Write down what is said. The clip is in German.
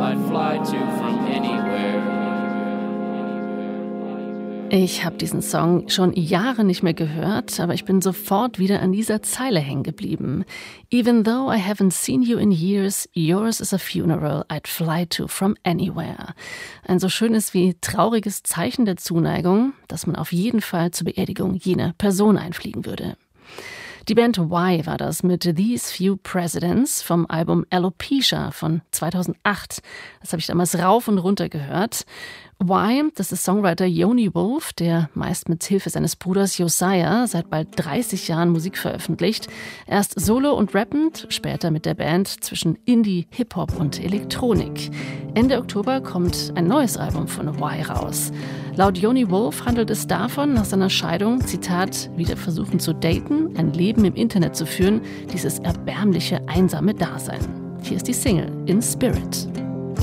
I'd fly to from anywhere. Ich habe diesen Song schon Jahre nicht mehr gehört, aber ich bin sofort wieder an dieser Zeile hängen geblieben. Even though I haven't seen you in years, yours is a funeral I'd fly to from anywhere. Ein so schönes wie trauriges Zeichen der Zuneigung, dass man auf jeden Fall zur Beerdigung jener Person einfliegen würde. Die Band Y war das mit These Few Presidents vom Album Alopecia von 2008. Das habe ich damals rauf und runter gehört. Y, das ist Songwriter Yoni Wolf, der meist mit Hilfe seines Bruders Josiah seit bald 30 Jahren Musik veröffentlicht. Erst solo und rappend, später mit der Band zwischen Indie, Hip-Hop und Elektronik. Ende Oktober kommt ein neues Album von Y raus. Laut Yoni Wolf handelt es davon, nach seiner Scheidung, Zitat, wieder versuchen zu daten, ein Leben im Internet zu führen, dieses erbärmliche, einsame Dasein. Hier ist die Single In Spirit.